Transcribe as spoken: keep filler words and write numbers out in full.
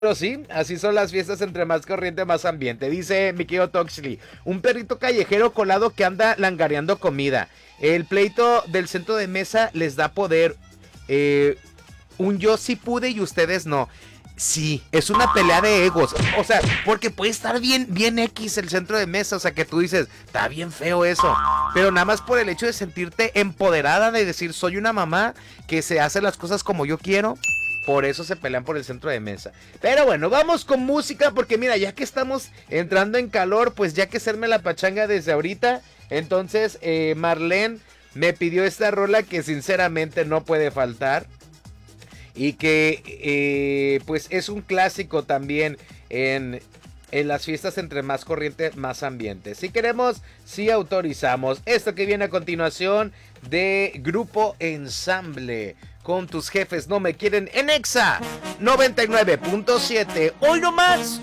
Pero sí, así son las fiestas, entre más corriente, más ambiente. Dice mi querido Toxley, un perrito callejero colado que anda langareando comida. El pleito del centro de mesa les da poder. Eh, un yo sí pude y ustedes no. Sí, es una pelea de egos. O sea, porque puede estar bien, bien X el centro de mesa. O sea, que tú dices, está bien feo eso. Pero nada más por el hecho de sentirte empoderada, de decir, soy una mamá que se hace las cosas como yo quiero. Por eso se pelean por el centro de mesa. Pero bueno, vamos con música, porque mira, ya que estamos entrando en calor, pues ya que hacerme la pachanga desde ahorita. Entonces, eh, Marlene me pidió esta rola que sinceramente no puede faltar. Y que eh, pues es un clásico también en, en las fiestas, entre más corriente, más ambiente. Si queremos, si autorizamos. Esto que viene a continuación de Grupo Ensamble. Con tus jefes no me quieren en Exa noventa y nueve punto siete. Hoy nomás.